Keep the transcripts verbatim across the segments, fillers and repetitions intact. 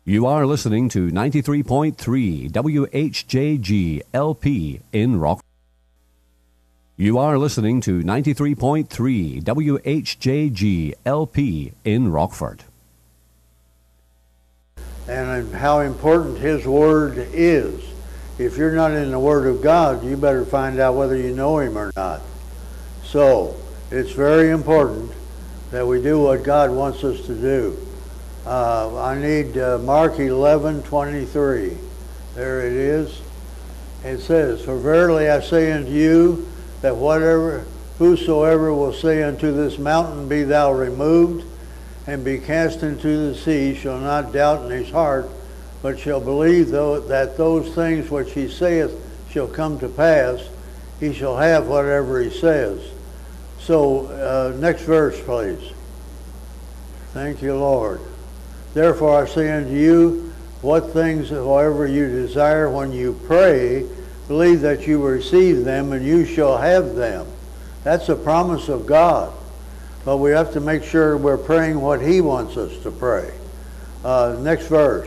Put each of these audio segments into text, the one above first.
You are listening to ninety-three point three W H J G L P in Rock. You are listening to ninety-three point three W H J G L P in Rockford. And how important His Word is. If you're not in the Word of God, you better find out whether you know Him or not. So, it's very important that we do what God wants us to do. Uh, I need uh, Mark eleven twenty-three. There it is. It says, "For verily I say unto you, that whatever, whosoever will say unto this mountain, Be thou removed, and be cast into the sea, shall not doubt in his heart, but shall believe though, that those things which he saith shall come to pass, he shall have whatever he says." So, uh, next verse, please. Thank you, Lord. "Therefore I say unto you, what things soever you desire when you pray, believe that you receive them, and you shall have them." That's a promise of God. But we have to make sure we're praying what He wants us to pray. Uh, next verse.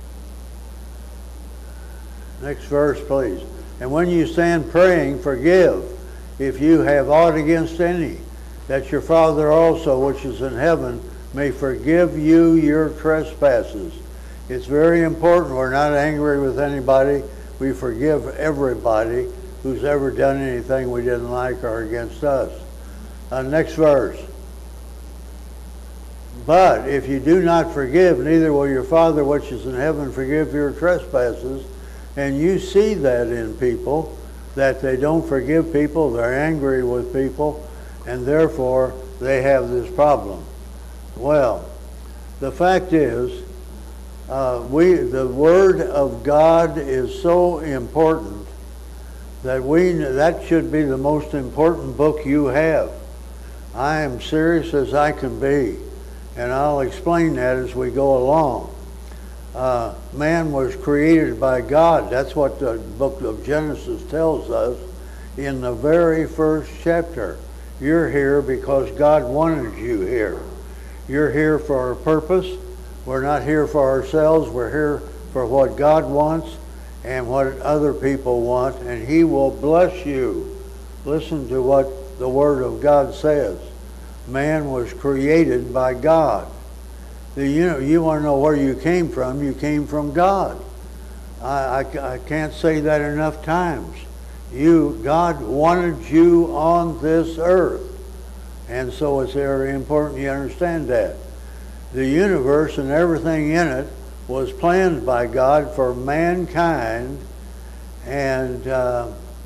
Next verse, please. "And when you stand praying, forgive, if you have aught against any, that your Father also, which is in heaven, may forgive you your trespasses." It's very important we're not angry with anybody. We forgive everybody who's ever done anything we didn't like or against us. Uh, next verse. "But if you do not forgive, neither will your Father which is in heaven forgive your trespasses." And you see that in people, that they don't forgive people, they're angry with people, and therefore they have this problem. Well, the fact is, uh, we the Word of God is so important that we that should be the most important book you have. I am serious as I can be, and I'll explain that as we go along. Uh, man was created by God. That's what the book of Genesis tells us in the very first chapter. You're here because God wanted you here. You're here for a purpose. We're not here for ourselves. We're here for what God wants and what other people want, and He will bless you. Listen to what the Word of God says. Man was created by God. The, you know, you want to know where you came from. You came from God. I, I, I can't say that enough times. You, God wanted you on this earth. And so it's very important you understand that. The universe and everything in it was planned by God for mankind. And uh,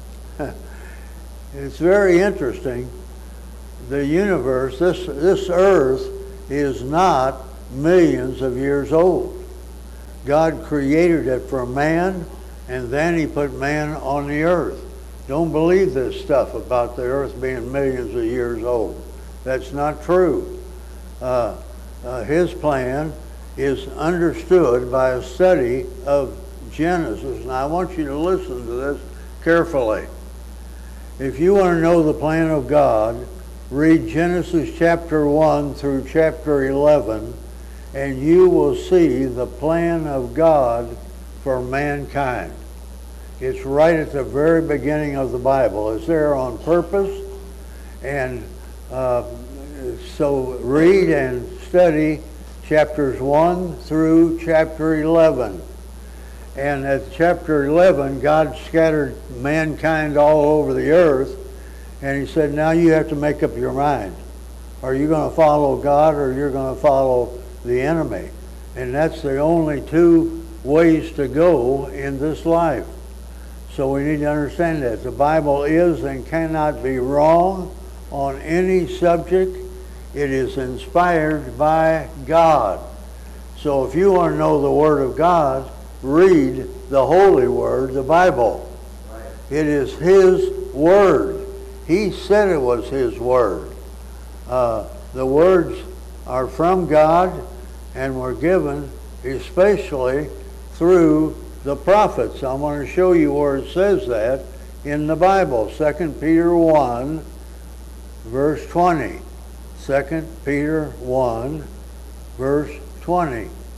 it's very interesting. The universe, this, this earth is not millions of years old. God created it for man, and then He put man on the earth. Don't believe this stuff about the earth being millions of years old. That's not true. Uh, uh, his plan is understood by a study of Genesis. And I want you to listen to this carefully. If you want to know the plan of God, read Genesis chapter one through chapter eleven, and you will see the plan of God for mankind. It's right at the very beginning of the Bible. It's there on purpose. And uh, so read and study chapters one through chapter eleven. And at chapter eleven, God scattered mankind all over the earth. And He said, now you have to make up your mind. Are you going to follow God, or you're going to follow the enemy? And that's the only two ways to go in this life. So we need to understand that. The Bible is and cannot be wrong on any subject. It is inspired by God. So if you want to know the Word of God, read the Holy Word, the Bible. It is His Word. He said it was His Word. Uh, the words are from God and were given especially through the prophets. I want to show you where it says that in the Bible. Second Peter one, verse twenty. Second Peter one, verse twenty.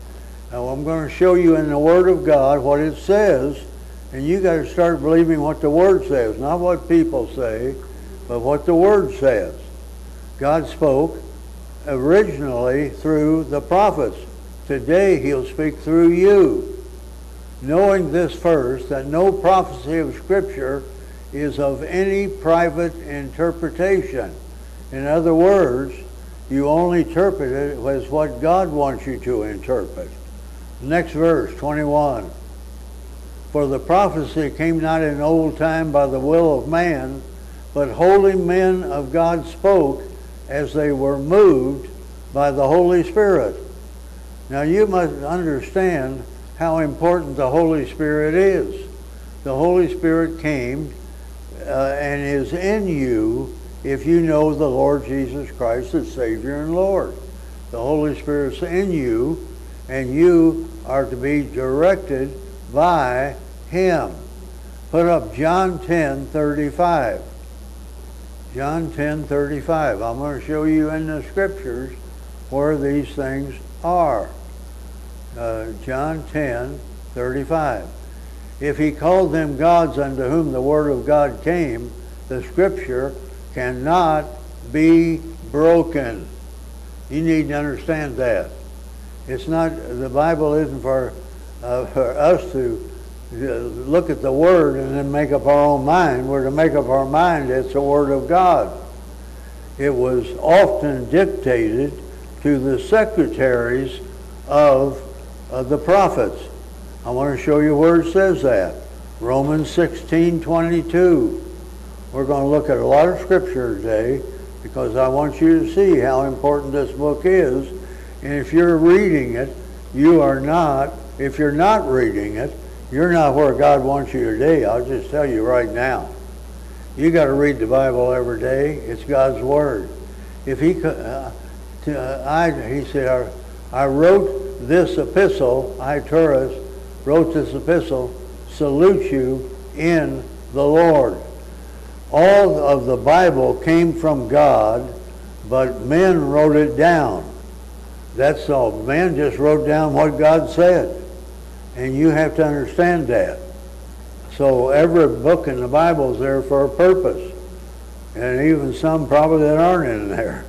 Now I'm going to show you in the Word of God what it says, and you got to start believing what the Word says, not what people say, but what the Word says. God spoke originally through the prophets. Today He'll speak through you. Knowing this first, that no prophecy of Scripture is of any private interpretation. In other words, you only interpret it as what God wants you to interpret. Next verse, twenty-one. For the prophecy came not in old time by the will of man, but holy men of God spoke as they were moved by the Holy Spirit. Now you must understand how important the Holy Spirit is. The Holy Spirit came uh, and is in you if you know the Lord Jesus Christ as Savior and Lord. The Holy Spirit's in you, and you are to be directed by Him. Put up John ten thirty-five. John ten thirty-five. I'm going to show you in the Scriptures where these things are. Uh, John ten thirty-five. If He called them gods unto whom the Word of God came, the Scripture cannot be broken. You need to understand that. It's not, the Bible isn't for, uh, for us to uh, look at the Word and then make up our own mind. We're to make up our mind, it's the Word of God. It was often dictated to the secretaries of uh, the prophets. I want to show you where it says that. Romans sixteen twenty-two. We're going to look at a lot of Scripture today because I want you to see how important this book is. And if you're reading it, you are not, if you're not reading it, you're not where God wants you today. I'll just tell you right now. You got to read the Bible every day. It's God's Word. If he could, uh, to, uh, I, he said, I wrote this epistle, I, Turris, wrote this epistle, salute you in the Lord. All of the Bible came from God, but men wrote it down. That's all. Men just wrote down what God said. And you have to understand that. So every book in the Bible is there for a purpose. And even some probably that aren't in there.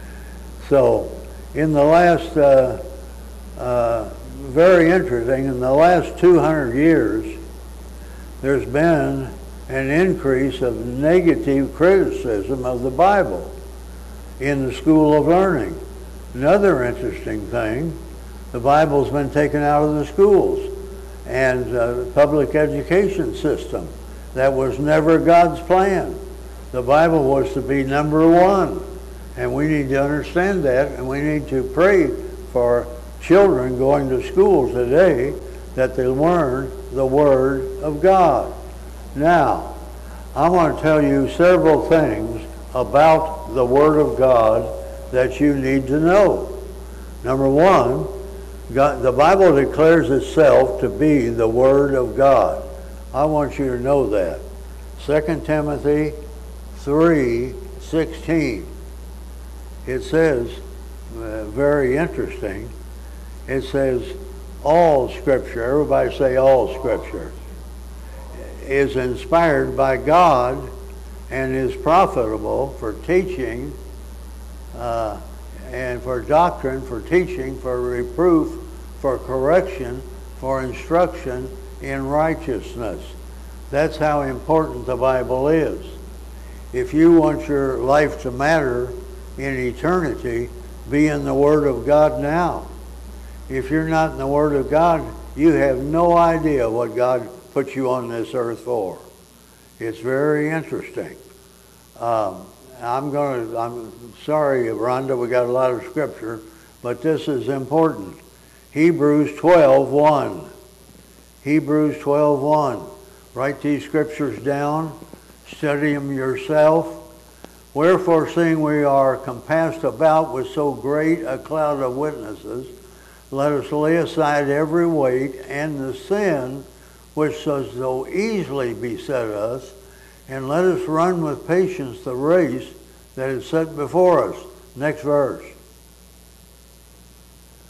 So in the last, uh, uh, very interesting, in the last two hundred years, there's been an increase of negative criticism of the Bible in the school of learning. Another interesting thing, the Bible's been taken out of the schools and uh, public education system. That was never God's plan. The Bible was to be number one, and we need to understand that, and we need to pray for children going to school today that they learn the Word of God. Now, I want to tell you several things about the Word of God that you need to know. Number one, God, the Bible declares itself to be the Word of God. I want you to know that. Second Timothy three sixteen. It says, uh, very interesting, it says, all Scripture, everybody say all Scripture, is inspired by God and is profitable for teaching uh, and for doctrine, for teaching, for reproof, for correction, for instruction in righteousness. That's how important the Bible is. If you want your life to matter in eternity, be in the Word of God now. If you're not in the Word of God, you have no idea what God put you on this earth for. It's very interesting. Um, I'm going to, I'm sorry, Rhonda, we got a lot of Scripture, but this is important. Hebrews twelve one. Hebrews twelve one. Write these Scriptures down. Study them yourself. Wherefore, seeing we are compassed about with so great a cloud of witnesses, let us lay aside every weight and the sin which does so easily beset us, and let us run with patience the race that is set before us. Next verse.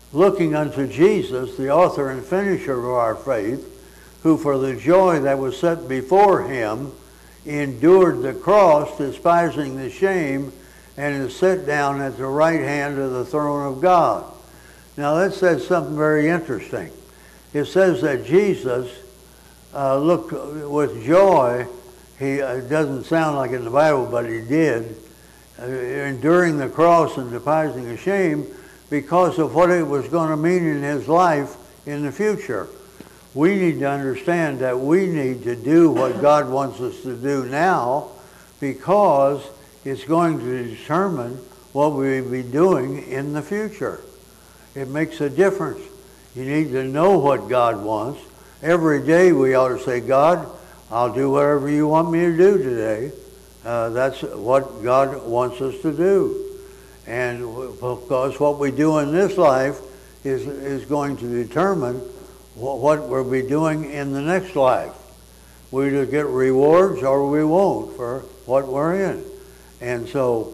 looking unto Jesus, the author and finisher of our faith, who for the joy that was set before him endured the cross, despising the shame, and is set down at the right hand of the throne of God. Now that says something very interesting. It says that Jesus uh, looked with joy. He uh, doesn't sound like in the Bible, but he did, uh, enduring the cross and despising the shame, because of what it was going to mean in his life in the future. We need to understand that we need to do what God wants us to do now, because it's going to determine what we'll be doing in the future. It makes a difference. You need to know what God wants. Every day we ought to say, God, I'll do whatever you want me to do today. Uh, that's what God wants us to do. And because what we do in this life is, is going to determine what we'll be doing in the next life. We either get rewards or we won't for what we're in. And so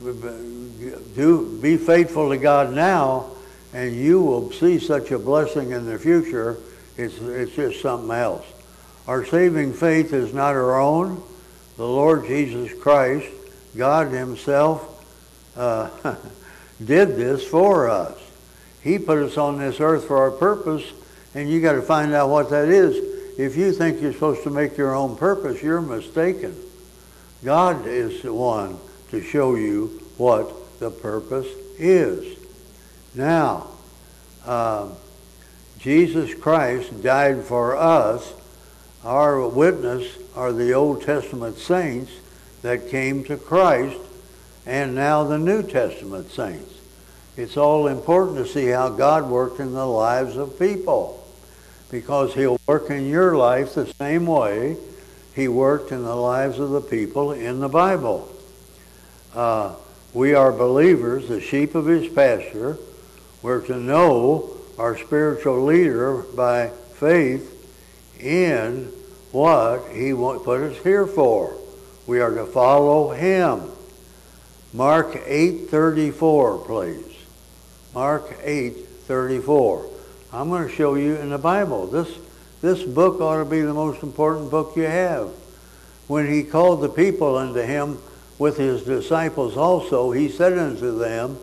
do be faithful to God now, and you will see such a blessing in the future. It's, it's just something else. Our saving faith is not our own. The Lord Jesus Christ, God himself, uh, did this for us. He put us on this earth for our purpose, and you got to find out what that is. If you think you're supposed to make your own purpose, you're mistaken. God is the one to show you what the purpose is. Now, uh, Jesus Christ died for us. Our witness are the Old Testament saints that came to Christ, and now the New Testament saints. It's all important to see how God worked in the lives of people, because he'll work in your life the same way he worked in the lives of the people in the Bible. Uh, we are believers, the sheep of his pasture. We're to know our spiritual leader by faith in what he put us here for. We are to follow him. Mark eight thirty-four, please. Mark eight thirty-four. I'm going to show you in the Bible. This, this book ought to be the most important book you have. When he called the people unto him with his disciples also, he said unto them,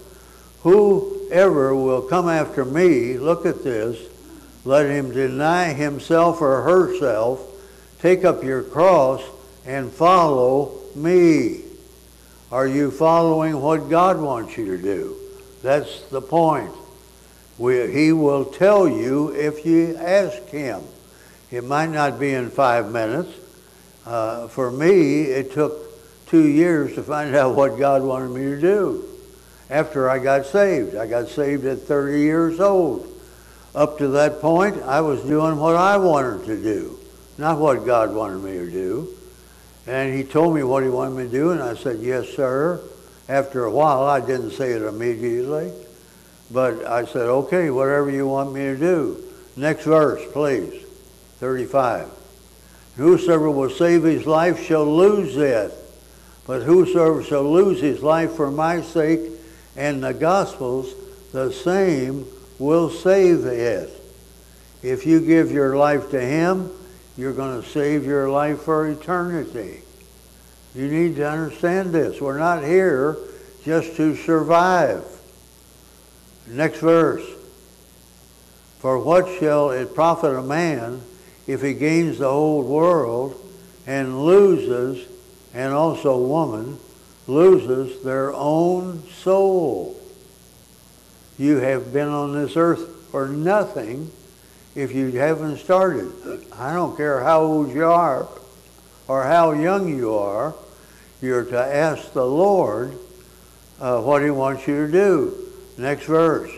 whoever will come after me, look at this, let him deny himself or herself, take up your cross, and follow me. Are you following what God wants you to do? That's the point. We, he will tell you if you ask him. It might not be in five minutes. Uh, for me, it took two years to find out what God wanted me to do. After I got saved. I got saved at thirty years old. Up to that point, I was doing what I wanted to do, not what God wanted me to do. And he told me what he wanted me to do, and I said, yes, sir. After a while, I didn't say it immediately, but I said, okay, whatever you want me to do. Next verse, please, thirty-five. Whosoever will save his life shall lose it, but whosoever shall lose his life for my sake and the gospel's, the same will save it. If you give your life to him, you're going to save your life for eternity. You need to understand this. We're not here just to survive. Next verse. For what shall it profit a man if he gains the whole world and loses, and also woman, loses their own soul? You have been on this earth for nothing if you haven't started. I don't care how old you are or how young you are, you're to ask the Lord uh, what he wants you to do. Next verse.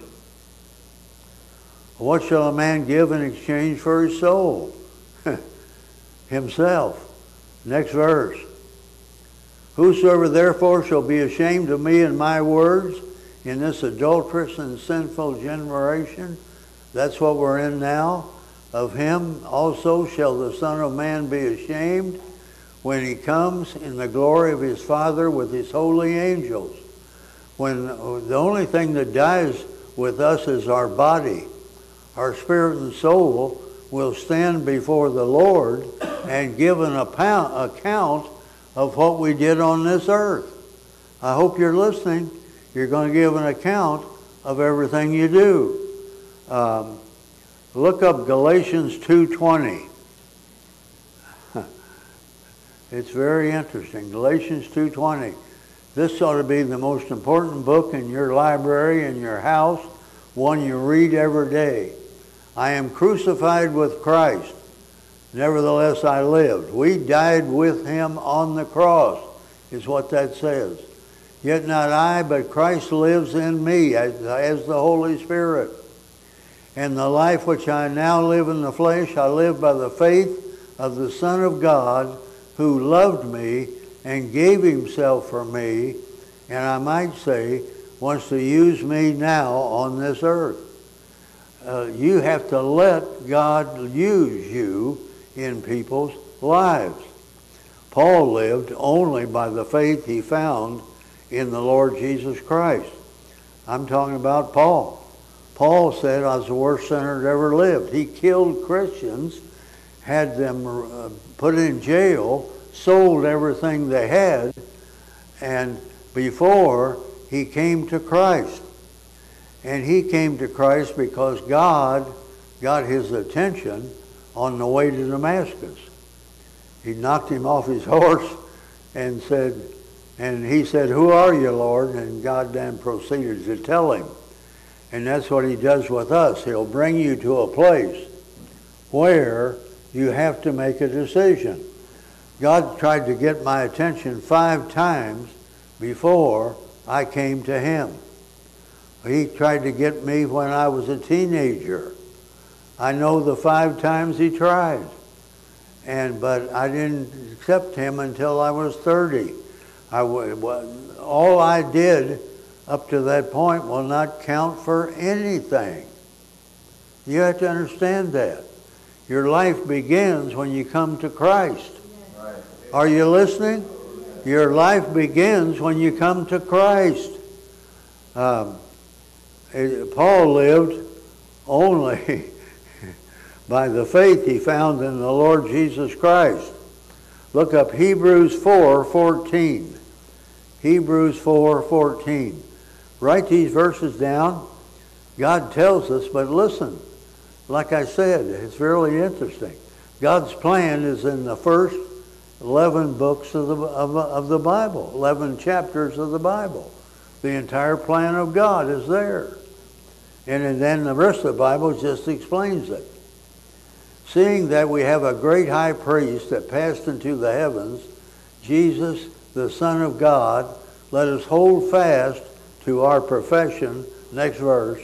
What shall a man give in exchange for his soul? Himself. Next verse. Whosoever therefore shall be ashamed of me and my words in this adulterous and sinful generation, that's what we're in now, of him also shall the Son of Man be ashamed when he comes in the glory of his Father with his holy angels. When the only thing that dies with us as our body. Our spirit and soul will stand before the Lord and give an account of what we did on this earth. I hope you're listening. You're going to give an account of everything you do. Um, look up Galatians two twenty. It's very interesting. Galatians two twenty. This ought to be the most important book in your library, in your house, one you read every day. I am crucified with Christ. Nevertheless I lived. We died with him on the cross, is what that says. Yet not I, but Christ lives in me as, as the Holy Spirit. And the life which I now live in the flesh, I live by the faith of the Son of God, who loved me and gave himself for me, and I might say, wants to use me now on this earth. Uh, you have to let God use you in people's lives. Paul lived only by the faith he found in the Lord Jesus Christ. I'm talking about Paul. Paul said, I was the worst sinner that ever lived. He killed Christians, had them uh, put in jail, sold everything they had, and before he came to Christ. And he came to Christ because God got his attention on the way to Damascus. He knocked him off his horse and said, and he said, who are you, Lord? And God then proceeded to tell him. And that's what he does with us. He'll bring you to a place where you have to make a decision. God tried to get my attention five times before I came to him. He tried to get me when I was a teenager. I know the five times he tried. And but I didn't accept him until I was thirty. I, all I did up to that point will not count for anything. You have to understand that. Your life begins when you come to Christ. Are you listening? Your life begins when you come to Christ. Um, it, Paul lived only by the faith he found in the Lord Jesus Christ. Look up Hebrews four fourteen. Hebrews four fourteen. Write these verses down. God tells us, but listen, like I said, it's really interesting. God's plan is in the first eleven books of the, of, of the Bible, eleven chapters of the Bible. The entire plan of God is there. And then the rest of the Bible just explains it. Seeing that we have a great high priest that passed into the heavens, Jesus, the Son of God, let us hold fast to our profession. Next verse.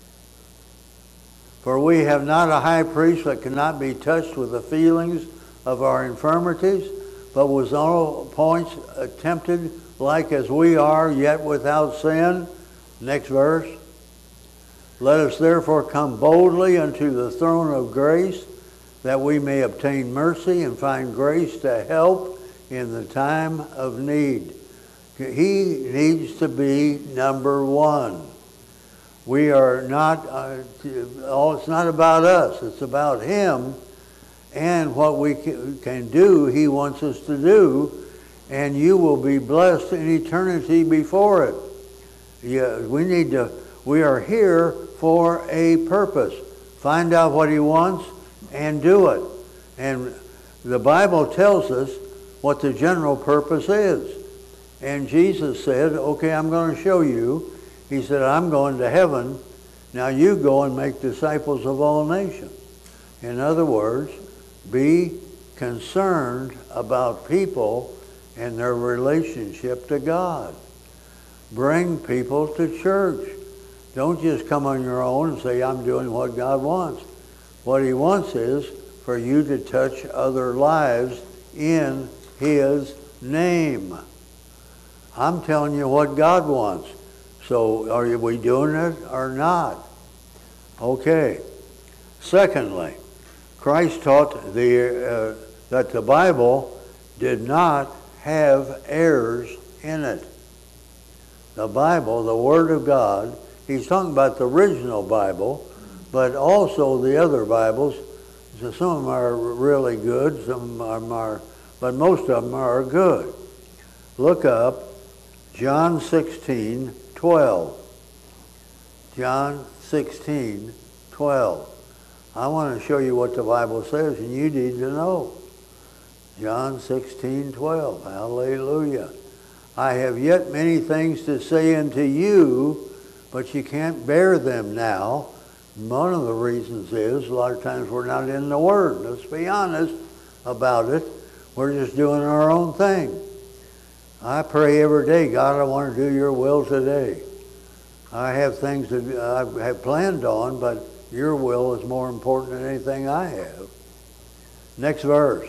For we have not a high priest that cannot be touched with the feelings of our infirmities, but was in all points tempted like as we are, yet without sin. Next verse. Let us therefore come boldly unto the throne of grace, that we may obtain mercy and find grace to help in the time of need. He needs to be number one. We are not, uh, oh, it's not about us. It's about him and what we can do, he wants us to do, and you will be blessed in eternity before it. Yeah, we need to, we are here for a purpose. Find out what he wants and do it. And the Bible tells us what the general purpose is. And Jesus said, okay, I'm going to show you. He said, I'm going to heaven. Now you go and make disciples of all nations. In other words, be concerned about people and their relationship to God. Bring people to church. Don't just come on your own and say, I'm doing what God wants. What he wants is for you to touch other lives in his name. I'm telling you what God wants. So are we doing it or not? Okay. Secondly, Christ taught the, uh, that the Bible did not have errors in it. The Bible, the Word of God, he's talking about the original Bible, but also the other Bibles. So some of them are really good, some of them are, but most of them are good. Look up John sixteen twelve. John sixteen twelve. I want to show you what the Bible says, and you need to know. John sixteen twelve. Hallelujah. I have yet many things to say unto you, but you can't bear them now. One of the reasons is a lot of times we're not in the Word. Let's be honest about it. We're just doing our own thing. I pray every day, God, I want to do your will today. I have things that I have planned on, but your will is more important than anything I have. Next verse.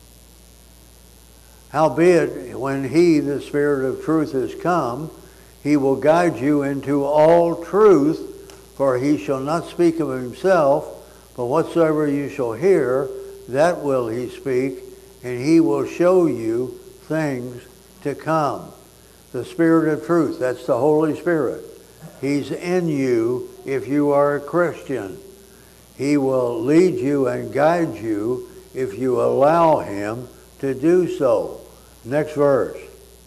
Howbeit, when he, the Spirit of truth, is come, he will guide you into all truth, for he shall not speak of himself, but whatsoever you shall hear, that will he speak, and he will show you things to come. The Spirit of truth, that's the Holy Spirit. He's in you if you are a Christian. He will lead you and guide you if you allow him to do so. Next verse.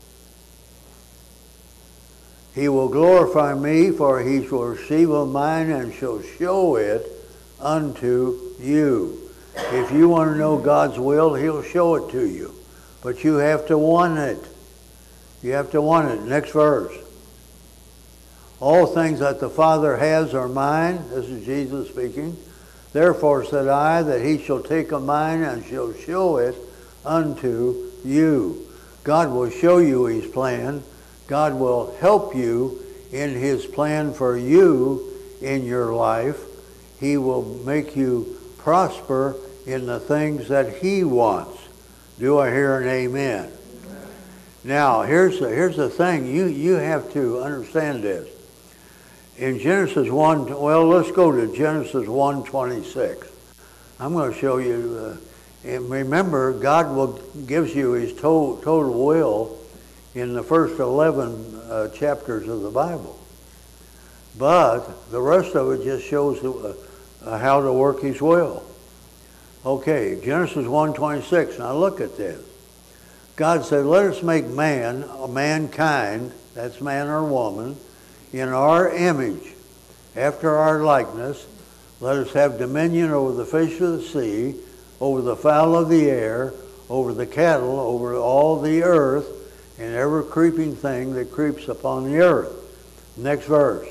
He will glorify me, for he shall receive of mine and shall show it unto you. If you want to know God's will, he'll show it to you. But you have to want it. You have to want it. Next verse. All things that the Father has are mine. This is Jesus speaking. Therefore said I, that he shall take of mine and shall show it unto you. God will show you his plan. God will help you in his plan for you in your life. He will make you prosper in the things that he wants. Do I hear an amen? Amen. Now, here's the, here's the thing. You, you have to understand this. In Genesis one, well, let's go to Genesis one twenty-six. I'm going to show you, uh, and remember, God will gives you his to, total will in the first eleven uh, chapters of the Bible. But the rest of it just shows uh, uh, how to work his will. Okay, Genesis one twenty-six. Now look at this. God said, let us make man, or mankind, that's man or woman, in our image, after our likeness. Let us have dominion over the fish of the sea, over the fowl of the air, over the cattle, over all the earth, and every creeping thing that creeps upon the earth. Next verse.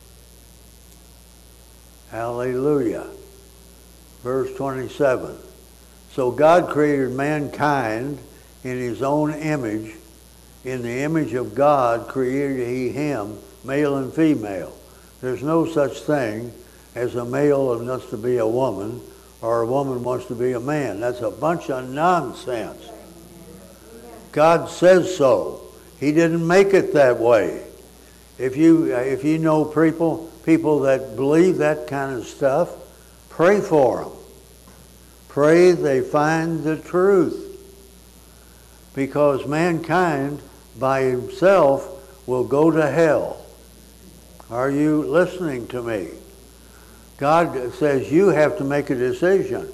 Hallelujah. Verse twenty-seven. So God created mankind in his own image. In the image of God created he him, male and female. There's no such thing as a male wants to be a woman or a woman wants to be a man. That's a bunch of nonsense. God says so. He didn't make it that way. If you if you know people people that believe that kind of stuff, pray for them. Pray they find the truth. Because mankind by himself will go to hell. Are you listening to me? God says you have to make a decision.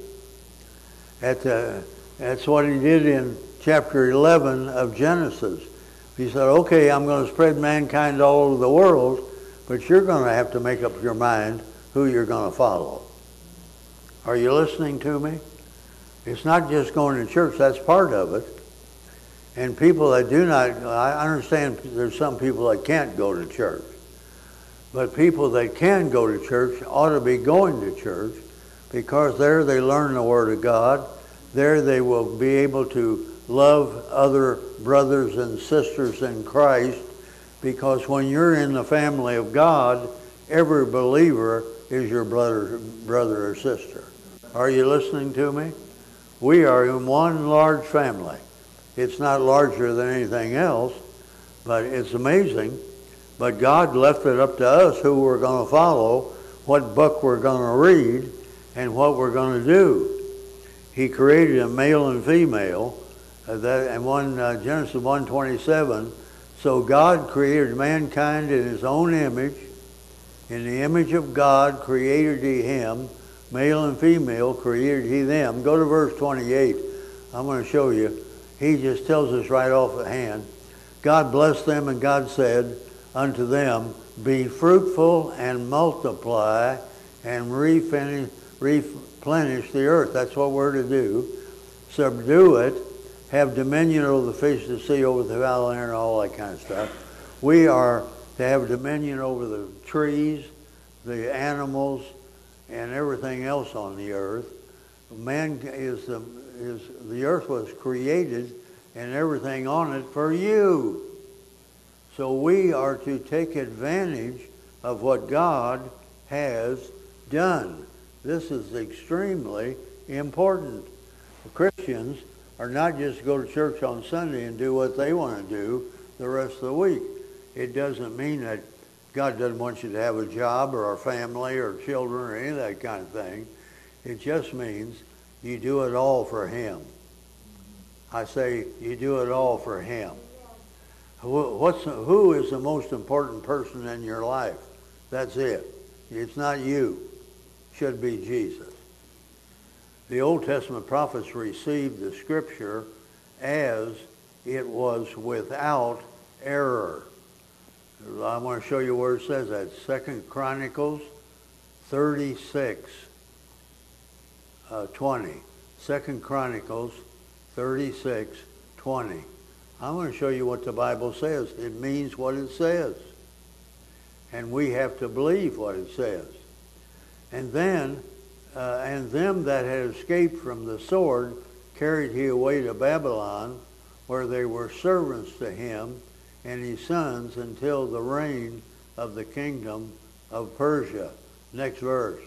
At the, that's what he did in chapter eleven of Genesis. He said, okay, I'm going to spread mankind all over the world, but you're going to have to make up your mind who you're going to follow. Are you listening to me? It's not just going to church, that's part of it. And people that do not, I understand there's some people that can't go to church. But people that can go to church ought to be going to church, because there they learn the Word of God. There they will be able to love other brothers and sisters in Christ, because when you're in the family of God, every believer is your brother, brother or sister. Are you listening to me? We are in one large family. It's not larger than anything else, but it's amazing. But God left it up to us who we're going to follow, what book we're going to read, and what we're going to do. He created a male and female, uh, that, and one uh, Genesis one twenty-seven. So God created mankind in his own image. In the image of God created he him, male and female created he them. Go to verse twenty-eight. I'm going to show you. He just tells us right off the hand. God blessed them, and God said unto them, be fruitful and multiply and replenish, replenish the earth. That's what we're to do. Subdue it. Have dominion over the fish of the sea, over the fowl of the air, and all that kind of stuff. We are to have dominion over the trees, the animals, and everything else on the earth. Man is the, is, the earth was created and everything on it for you. So we are to take advantage of what God has done. This is extremely important. Christians are not just to go to church on Sunday and do what they want to do the rest of the week. It doesn't mean that God doesn't want you to have a job or a family or children or any of that kind of thing. It just means you do it all for him. I say you do it all for him. Who, what's, who is the most important person in your life? That's it. It's not you. It should be Jesus. The Old Testament prophets received the scripture as it was without error. I want to show you where it says that. Second Chronicles thirty-six, uh, twenty. Second Chronicles thirty-six, twenty. I'm going to show you what the Bible says. It means what it says. And we have to believe what it says. And then, uh, and them that had escaped from the sword carried he away to Babylon, where they were servants to him and his sons until the reign of the kingdom of Persia. Next verse.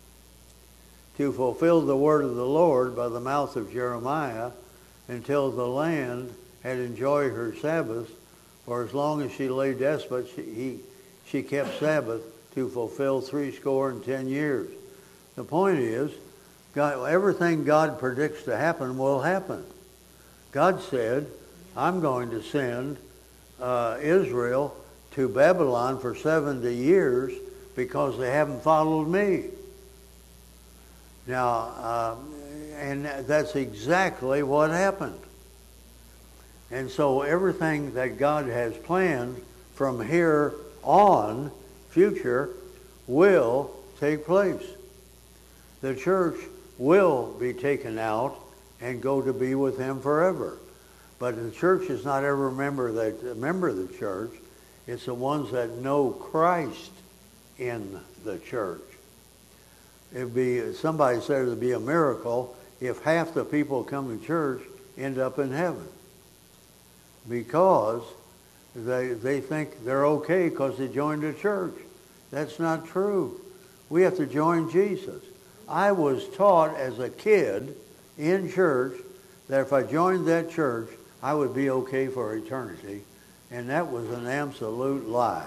To fulfill the word of the Lord by the mouth of Jeremiah, until the land had enjoyed her Sabbath, for as long as she lay desolate, she, he, she kept Sabbath to fulfill threescore and ten years. The point is, God, everything God predicts to happen will happen. God said, I'm going to send uh, Israel to Babylon for seventy years because they haven't followed me. Now, uh, and that's exactly what happened. And so everything that God has planned from here on, future, will take place. The church will be taken out and go to be with him forever. But the church is not every member that a member of the church. It's the ones that know Christ in the church. It'd be, somebody said it'd be a miracle if half the people who come to church end up in heaven, because they they think they're okay because they joined a church. That's not true. We have to join Jesus. I was taught as a kid in church that if I joined that church, I would be okay for eternity, and that was an absolute lie.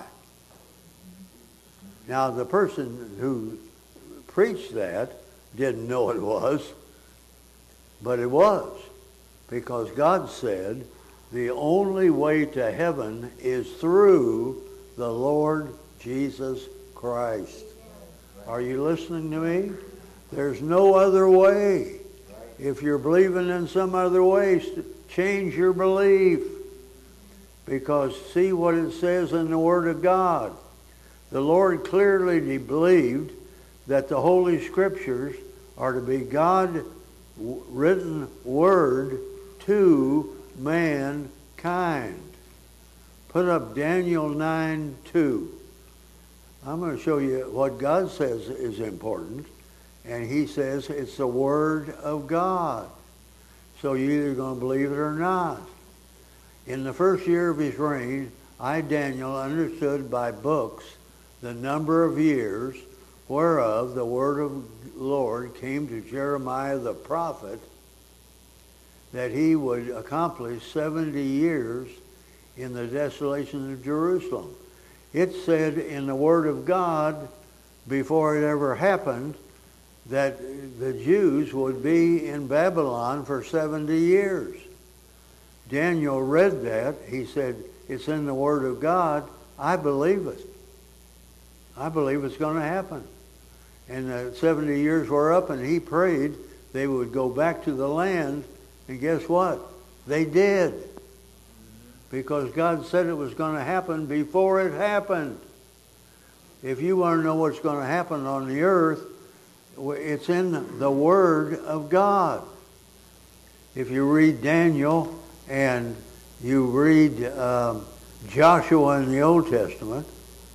Now, the person who preached that didn't know it was, but it was, because God said the only way to heaven is through the Lord Jesus Christ. Are you listening to me? There's no other way. If you're believing in some other way, change your belief. Because see what it says in the Word of God. The Lord clearly believed that the Holy Scriptures are to be God-written Word to mankind. Put up Daniel nine two. I'm going to show you what God says is important. And he says it's the Word of God. So you're either going to believe it or not. In the first year of his reign, I, Daniel, understood by books the number of years whereof the word of the Lord came to Jeremiah the prophet, that he would accomplish seventy years in the desolation of Jerusalem. It said in the Word of God, before it ever happened, that the Jews would be in Babylon for seventy years. Daniel read that. He said, it's in the Word of God. I believe it. I believe it's going to happen. And the seventy years were up, and he prayed they would go back to the land. And guess what? They did. Because God said it was going to happen before it happened. If you want to know what's going to happen on the earth, it's in the Word of God. If you read Daniel and you read um, Joshua in the Old Testament,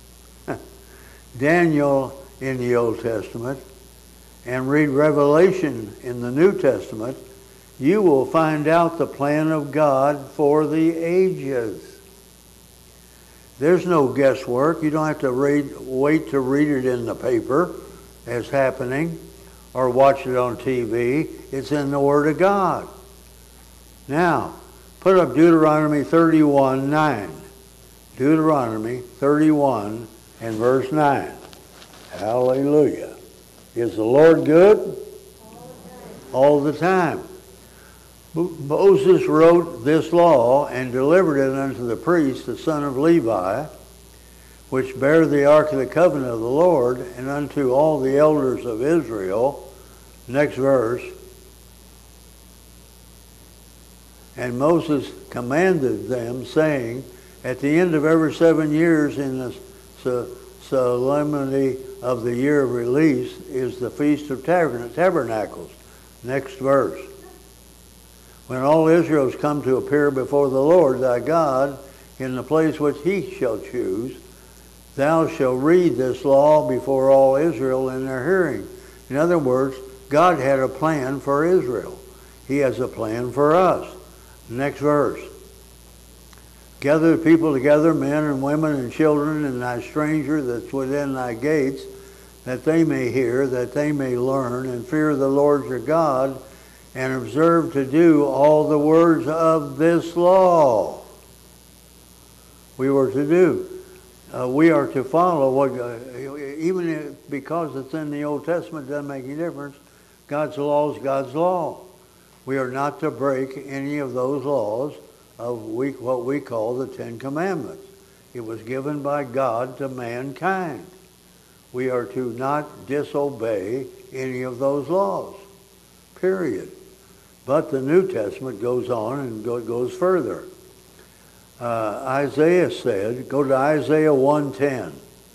Daniel in the Old Testament, and read Revelation in the New Testament, you will find out the plan of God for the ages. There's no guesswork. You don't have to read, wait to read it in the paper as happening or watch it on T V. It's in the Word of God. Now, put up Deuteronomy thirty-one nine. Deuteronomy thirty-one and verse nine. Hallelujah. Is the Lord good? All the time. Moses wrote this law and delivered it unto the priest, the son of Levi, which bare the ark of the covenant of the Lord, and unto all the elders of Israel. Next verse. And Moses commanded them, saying, at the end of every seven years in the solemnity of the year of release is the Feast of Tabernacles. Next verse. When all Israel is come to appear before the Lord thy God in the place which he shall choose, thou shalt read this law before all Israel in their hearing. In other words, God had a plan for Israel. He has a plan for us. Next verse. Gather the people together, men and women and children, and thy stranger that's within thy gates, that they may hear, that they may learn, and fear the Lord your God, and observe to do all the words of this law. We were to do. Uh, we are to follow what, uh, even if, because it's in the Old Testament, doesn't make any difference. God's law is God's law. We are not to break any of those laws of we, what we call the Ten Commandments. It was given by God to mankind. We are to not disobey any of those laws, period. But the New Testament goes on and go, goes further. Uh, Isaiah said, go to Isaiah one ten.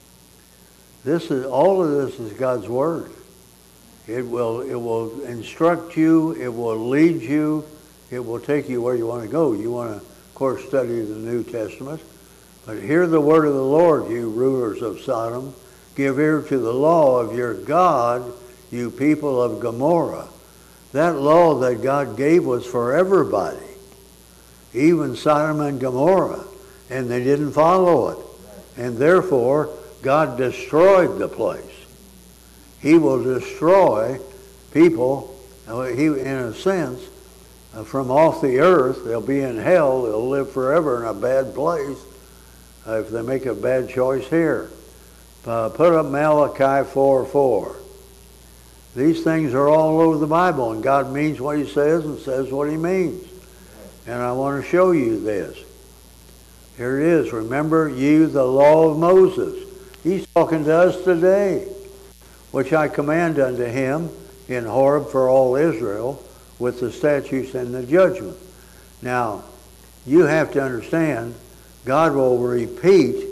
This is, all of this is God's Word. It will, it will instruct you, it will lead you, it will take you where you want to go. You want to, of course, study the New Testament. But hear the word of the Lord, you rulers of Sodom. Give ear to the law of your God, you people of Gomorrah. That law that God gave was for everybody, even Sodom and Gomorrah, and they didn't follow it. And therefore, God destroyed the place. He will destroy people, he, in a sense, uh, from off the earth. They'll be in hell. They'll live forever in a bad place uh, if they make a bad choice here. Uh, put up Malachi four four. These things are all over the Bible, and God means what he says and says what he means. And I want to show you this. Here it is. Remember you the law of Moses. He's talking to us today, which I command unto him in Horeb for all Israel, with the statutes and the judgment. Now, you have to understand, God will repeat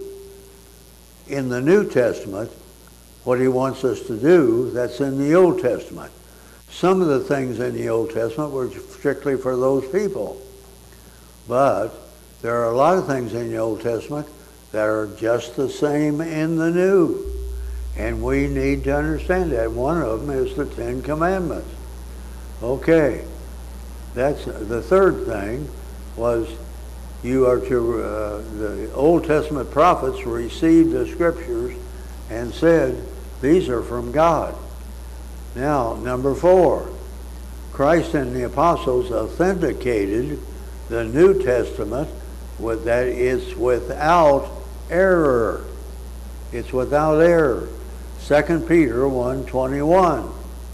in the New Testament what he wants us to do that's in the Old Testament. Some of the things in the Old Testament were strictly for those people. But there are a lot of things in the Old Testament that are just the same in the New. And we need to understand that. One of them is the Ten Commandments. Okay. That's the third thing was you are to, uh, the Old Testament prophets received the scriptures and said, these are from God. Now, number four, Christ and the apostles authenticated the New Testament with that it's without error. It's without error. Second Peter one twenty-one.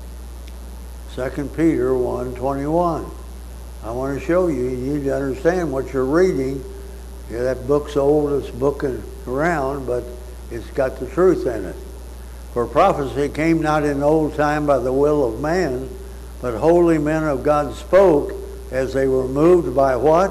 Second Peter one twenty-one. I want to show you, you need to understand what you're reading. Yeah, that book's old, it's booking around, but It's got the truth in it. For prophecy came not in old time by the will of man, but holy men of God spoke as they were moved by what?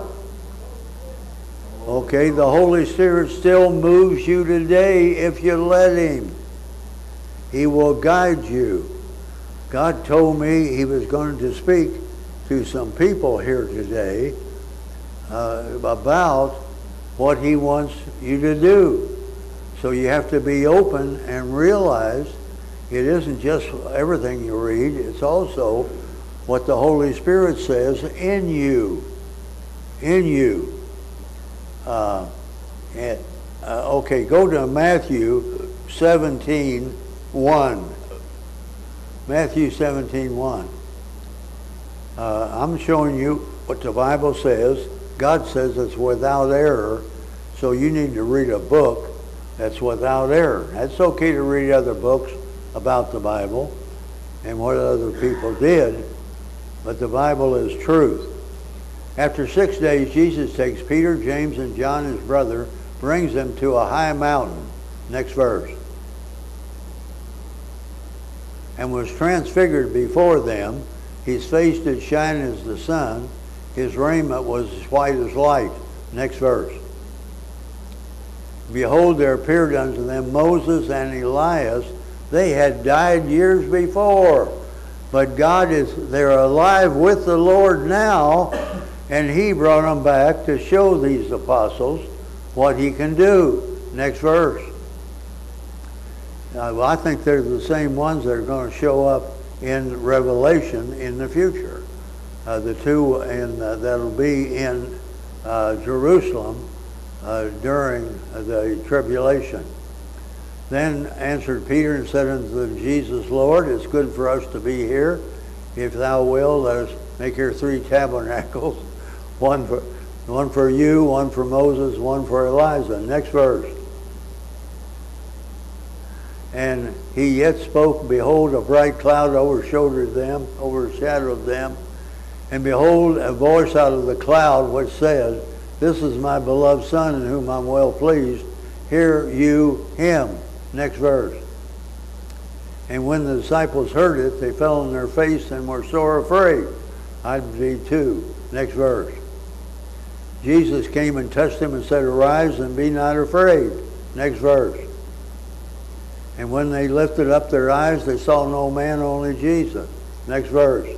Okay, the Holy Spirit still moves you today if you let Him. He will guide you. God told me He was going to speak to some people here today uh, about what He wants you to do. So you have to be open and realize it isn't just everything you read, it's also what the Holy Spirit says in you. In you. Uh, and, uh, okay, go to Matthew seventeen one. Matthew seventeen one. Uh, I'm showing you what the Bible says. God says it's without error, so you need to read a book that's without error. It's okay to read other books about the Bible and what other people did, but the Bible is truth. After six days, Jesus takes Peter, James, and John, his brother, brings them to a high mountain. Next verse. And was transfigured before them. His face did shine as the sun. His raiment was as white as light. Next verse. Behold, there appeared unto them Moses and Elias. They had died years before. But God is, they're alive with the Lord now, and He brought them back to show these apostles what He can do. Next verse. Uh, well, I think they're the same ones that are going to show up in Revelation in the future. Uh, the two in, uh, that'll be in uh, Jerusalem uh, during the tribulation. Then answered Peter and said unto them, Jesus, Lord, it's good for us to be here. If thou wilt, let us make here three tabernacles, one for, one for you, one for Moses, one for Elijah. Next verse. And he yet spoke, behold, a bright cloud overshadowed them, overshadowed them. And behold, a voice out of the cloud which said, This is my beloved Son, in whom I'm well pleased. Hear you him. Next verse. And when the disciples heard it, they fell on their face and were sore afraid. I'd be too. Next verse. Jesus came and touched them and said, Arise and be not afraid. Next verse. And when they lifted up their eyes, they saw no man, only Jesus. Next verse.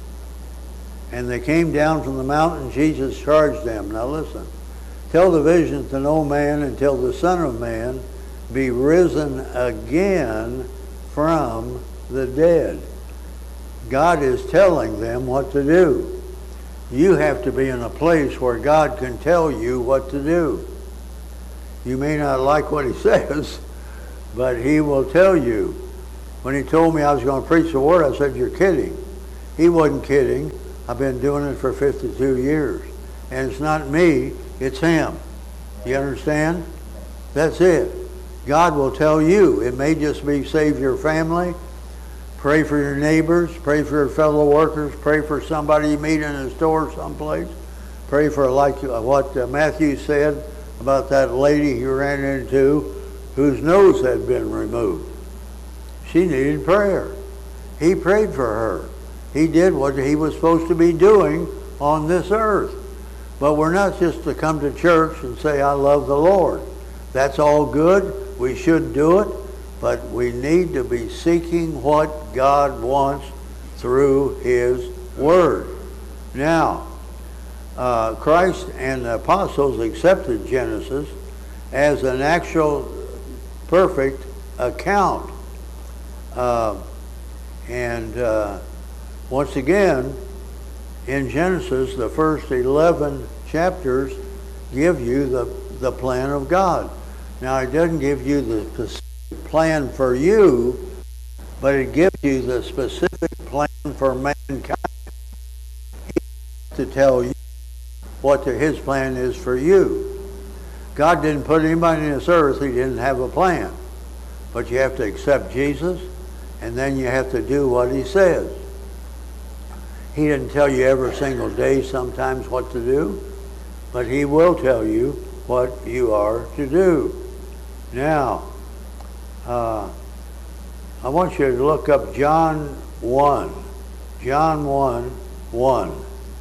And they came down from the mountain. Jesus charged them. Now listen. Tell the vision to no man until the Son of Man be risen again from the dead. God is telling them what to do. You have to be in a place where God can tell you what to do. You may not like what He says, but He will tell you. When He told me I was going to preach the Word, I said, You're kidding. He wasn't kidding. I've been doing it for fifty-two years. And it's not me, it's Him. You understand? That's it. God will tell you. It may just be save your family, pray for your neighbors, pray for your fellow workers, pray for somebody you meet in a store someplace, pray for, like what Matthew said about that lady he ran into whose nose had been removed. She needed prayer. He prayed for her. He did what he was supposed to be doing on this earth. But we're not just to come to church and say, I love the Lord. That's all good. We should do it. But we need to be seeking what God wants through His Word. Now, uh, Christ and the apostles accepted Genesis as an actual perfect account. Uh, and uh, once again, in Genesis, the first eleven chapters give you the, the plan of God. Now, it doesn't give you the plan for you, but it gives you the specific plan for mankind. He has to tell you what the, His plan is for you. God didn't put anybody in this earth He didn't have a plan. But you have to accept Jesus, and then you have to do what He says. He didn't tell you every single day sometimes what to do, but He will tell you what you are to do. Now, Uh, I want you to look up John one. John one, one.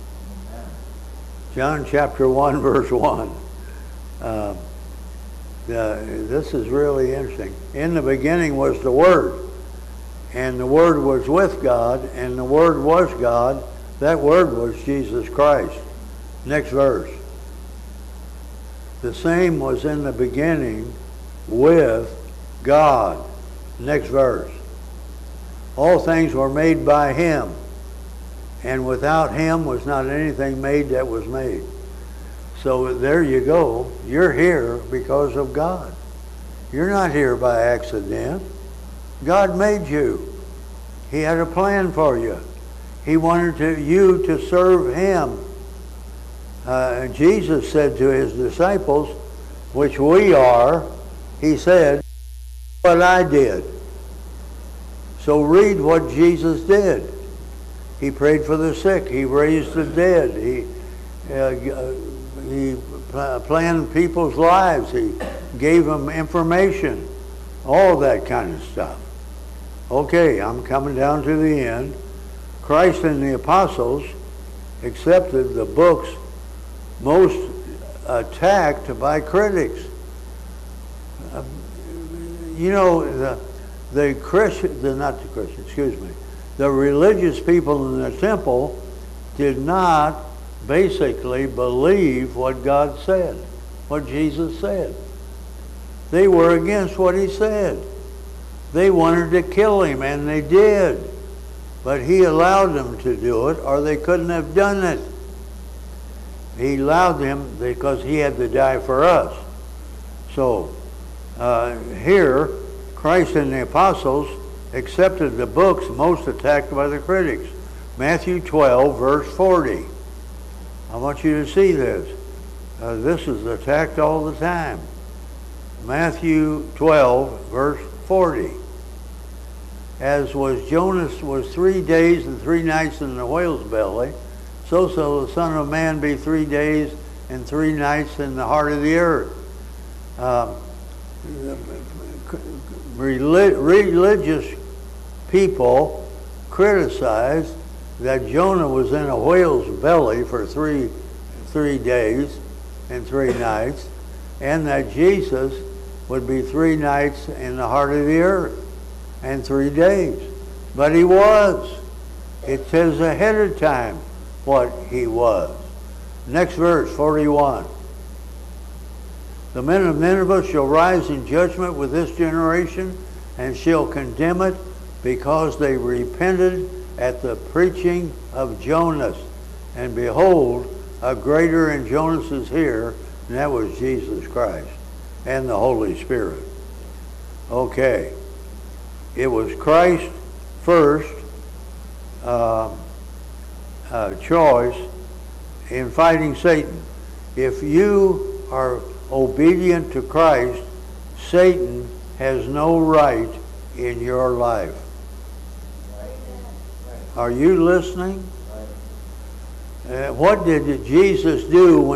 John chapter one, verse one. Uh, uh, this is really interesting. In the beginning was the Word, and the Word was with God, and the Word was God. That Word was Jesus Christ. Next verse. The same was in the beginning with God. Next verse. All things were made by Him, and without Him was not anything made that was made. So there you go. You're here because of God. You're not here by accident. God made you. He had a plan for you. He wanted to, you to serve Him. Uh, Jesus said to His disciples, which we are, He said, what I did. So read what Jesus did. He prayed for the sick. He raised the dead. He uh, he planned people's lives. He gave them information. All that kind of stuff. Okay, I'm coming down to the end. Christ and the apostles accepted the books most attacked by critics. Uh, you know, the the Christian, the not the Christian, excuse me, the religious people in the temple did not basically believe what God said, what Jesus said. They were against what He said. They wanted to kill Him, and they did. But He allowed them to do it, or they couldn't have done it. He allowed them because He had to die for us. So, uh, here, Christ and the apostles accepted the books most attacked by the critics. Matthew twelve, verse forty. I want you to see this. Uh, this is attacked all the time. Matthew twelve, verse forty. As was Jonas was three days and three nights in the whale's belly, so shall the Son of Man be three days and three nights in the heart of the earth. Uh, religious people criticized that Jonah was in a whale's belly for three three days and three nights, and that Jesus would be three nights in the heart of the earth and three days. But He was. It says ahead of time what He was. Next verse, forty-one. The men of Nineveh shall rise in judgment with this generation, and shall condemn it, because they repented at the preaching of Jonas. And behold, a greater in Jonas is here, and that was Jesus Christ and the Holy Spirit. Okay. It was Christ first uh, uh, choice in fighting Satan. If you are obedient to Christ, Satan has no right in your life. Are you listening? Uh, what did Jesus do when